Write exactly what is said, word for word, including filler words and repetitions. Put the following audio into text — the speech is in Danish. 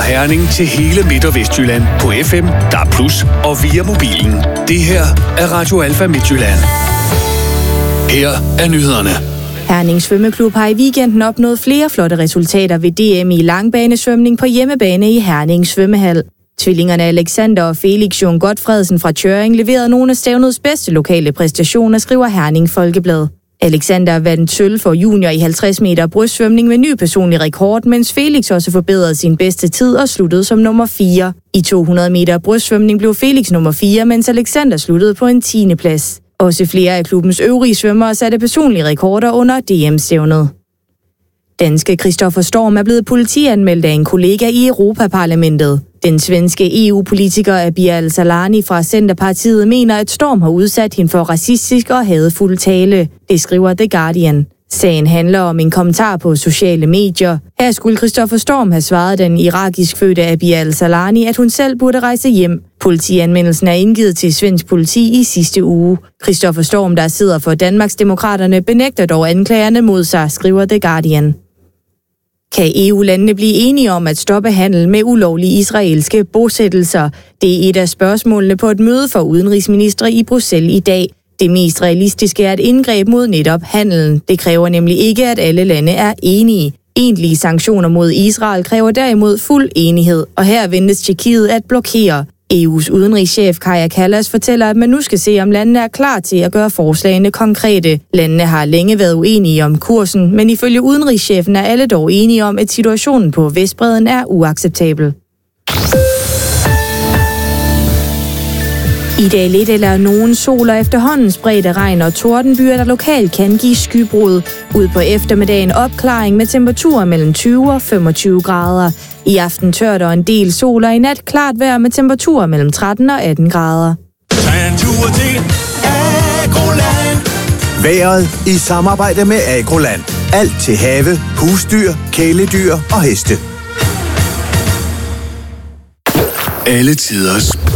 Herning til hele Midt- og Vestjylland på F M, D A B plus, og via mobilen. Det her er Radio Alfa Midtjylland. Her er nyhederne. Herning Svømmeklub har i weekenden opnået flere flotte resultater ved D M i langbanesvømning på hjemmebane i Herning Svømmehal. Tvillingerne Alexander og Felix Jon Godfredsen fra Tjøring leverede nogle af stævnets bedste lokale præstationer, skriver Herning Folkeblad. Alexander vandt sølv for junior i halvtreds meter brystsvømning med ny personlig rekord, mens Felix også forbedrede sin bedste tid og sluttede som nummer fire. I to hundrede meter brystsvømning blev Felix nummer fire, mens Alexander sluttede på en tiende plads. Også flere af klubbens øvrige svømmere satte personlige rekorder under D M-stævnet. Danske Christoffer Storm er blevet politianmeldt af en kollega i Europaparlamentet. Den svenske E U-politiker Abir Al-Salani fra Centerpartiet mener, at Storm har udsat hende for racistisk og hadefuld tale. Det skriver The Guardian. Sagen handler om en kommentar på sociale medier. Her skulle Christoffer Storm have svaret den irakisk fødte Abir Al-Salani, at hun selv burde rejse hjem. Politianmeldelsen er indgivet til svensk politi i sidste uge. Christoffer Storm, der sidder for Danmarksdemokraterne, benægter dog anklagerne mod sig, skriver The Guardian. Kan E U-landene blive enige om at stoppe handel med ulovlige israelske bosættelser? Det er et af spørgsmålene på et møde for udenrigsministre i Bruxelles i dag. Det mest realistiske er et indgreb mod netop handelen. Det kræver nemlig ikke, at alle lande er enige. Egentlige sanktioner mod Israel kræver derimod fuld enighed, og her ventes Tjekkiet at blokere. E U's udenrigschef Kaja Kallas fortæller, at man nu skal se, om landene er klar til at gøre forslagene konkrete. Landene har længe været uenige om kursen, men ifølge udenrigschefen er alle dog enige om, at situationen på Vestbredden er uacceptabel. I dag lidt eller nogen sol og efterhånden spredte regn og tordenbyer, der lokalt kan give skybrud. Ud på eftermiddagen opklaring med temperaturer mellem tyve og femogtyve grader. I aften tørt og en del sol, og i nat klart vejr med temperaturer mellem tretten og atten grader. Vejret i samarbejde med Agroland. Alt til have, husdyr, kæledyr og heste. Alle tiders